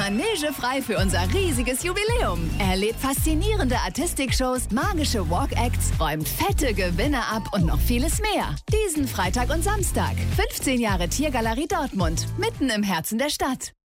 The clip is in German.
Manege frei für unser riesiges Jubiläum. Erlebt faszinierende Artistikshows, magische Walk-Acts, räumt fette Gewinne ab und noch vieles mehr. Diesen Freitag und Samstag. 15 Jahre Tiergalerie Dortmund, mitten im Herzen der Stadt.